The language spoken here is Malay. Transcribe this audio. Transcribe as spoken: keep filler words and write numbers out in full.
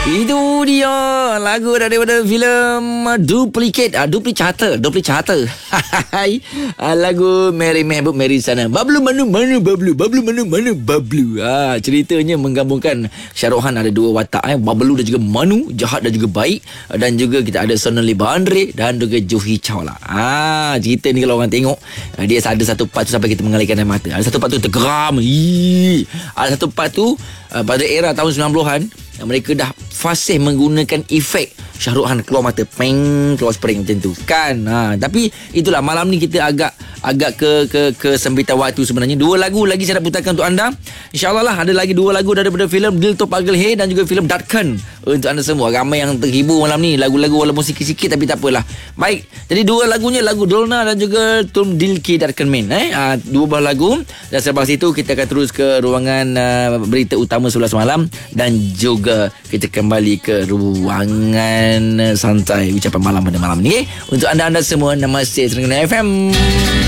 Itu dia lagu daripada filem Duplicate, ah, Duplicata, Duplicata. ah, lagu Mary Mehboob Mary sana. Bablu manu manu bablu, bablu manu manu bablu. Ah, ceritanya menggabungkan Syahrukhan ada dua watak eh, Bablu dan juga Manu, jahat dan juga baik, dan juga kita ada Sonali Bandre dan juga Juhi Chow lah. Ah, cerita ni kalau orang tengok, dia ada satu part tu sampai kita mengalirkan air mata. Ada satu part tu tergeram. Ii. Ada satu part tu uh, pada era tahun sembilan puluhan, mereka dah fasih menggunakan efek Syahrukhan keluar mata, peng, keluar spring macam tu kan. Ha, tapi itulah, malam ni kita agak agak ke ke ke sembitan waktu sebenarnya. Dua lagu lagi saya nak putarkan untuk anda. InsyaAllah lah ada lagi dua lagu daripada filem Dil To Pagal Hai dan juga filem Datkan untuk anda semua. Ramai yang terhibur malam ni. Lagu-lagu walaupun sikit-sikit tapi tak apalah. Baik, jadi dua lagunya, lagu Dolna dan juga Tum Dil Ki Datkan Main eh. Ha, dua buah lagu. Dan selepas itu kita akan terus ke ruangan uh, berita utama sebelas malam, dan juga kita kembali ke ruangan santai ucapan malam pada malam ni eh. Untuk anda-anda semua, namaste Terengganu F M.